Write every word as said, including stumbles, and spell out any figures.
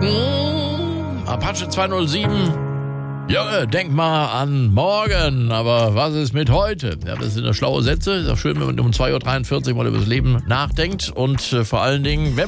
Apache zweihundertsieben. Junge, denk mal an morgen, aber was ist mit heute? Ja, das sind ja schlaue Sätze. Ist auch schön, wenn man um zwei Uhr dreiundvierzig mal über das Leben nachdenkt und äh, vor allen Dingen, wenn